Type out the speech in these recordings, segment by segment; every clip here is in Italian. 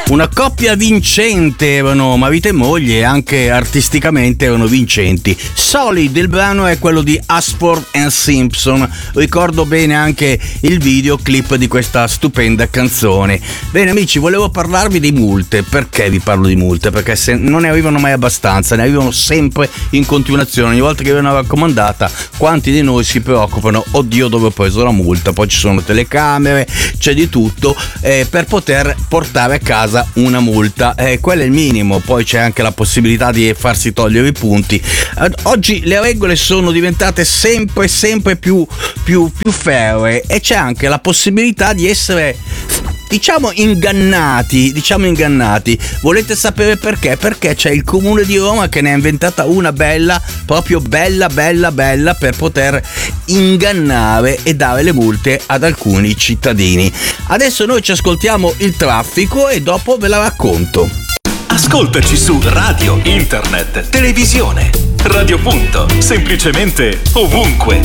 Una coppia vincente erano marito e moglie, e anche artisticamente erano vincenti. Solid, il brano è quello di Ashford and Simpson. Ricordo bene anche il videoclip di questa stupenda canzone. Bene amici, volevo parlarvi di multe. Perché vi parlo di multe? Perché se non ne arrivano mai abbastanza, ne arrivano sempre in continuazione. Ogni volta che viene una raccomandata, quanti di noi si preoccupano? Oddio, dove ho preso la multa? Poi ci sono telecamere, c'è di tutto per poter portare a casa una multa. Quello è il minimo. Poi c'è anche la possibilità di farsi togliere i punti. Oggi le regole sono diventate sempre più ferree, e c'è anche la possibilità di essere diciamo ingannati. Volete sapere perché? Perché c'è il Comune di Roma che ne ha inventata una bella, proprio bella per poter ingannare e dare le multe ad alcuni cittadini. Adesso noi ci ascoltiamo il traffico e dopo ve la racconto. Ascoltaci su radio, internet, televisione. Radio Punto, semplicemente ovunque.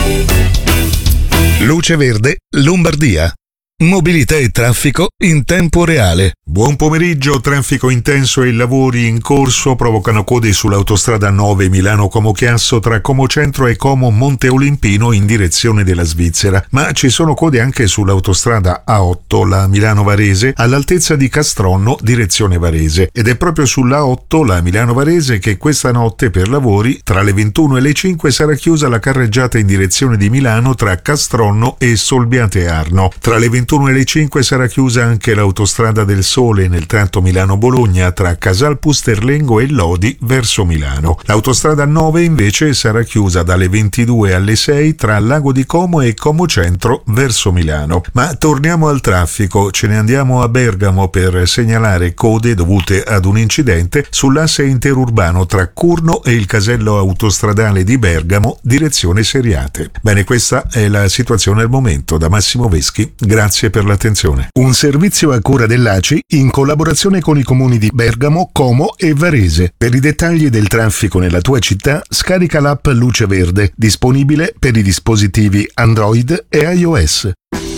Luce Verde, Lombardia. Mobilità e traffico in tempo reale. Buon pomeriggio. Traffico intenso e lavori in corso provocano code sull'autostrada 9 Milano-Como Chiasso tra Como Centro e Como Monte Olimpino in direzione della Svizzera, ma ci sono code anche sull'autostrada A8, la Milano-Varese, all'altezza di Castronno, direzione Varese, ed è proprio sulla A8, la Milano-Varese, che questa notte per lavori tra le 21 e le 5 sarà chiusa la carreggiata in direzione di Milano tra Castronno e Solbiate Arno. Tra le 21 e le 5 sarà chiusa anche l'autostrada del Sole nel tratto Milano-Bologna tra Casal Pusterlengo e Lodi verso Milano. L'autostrada 9 invece sarà chiusa dalle 22 alle 6 tra Lago di Como e Como Centro verso Milano. Ma torniamo al traffico, ce ne andiamo a Bergamo per segnalare code dovute ad un incidente sull'asse interurbano tra Curno e il casello autostradale di Bergamo, direzione Seriate. Bene, questa è la situazione al momento. Da Massimo Veschi, grazie per l'attenzione. Un servizio a cura dell'ACI in collaborazione con i comuni di Bergamo, Como e Varese. Per i dettagli del traffico nella tua città, scarica l'app Luce Verde, disponibile per i dispositivi Android e iOS.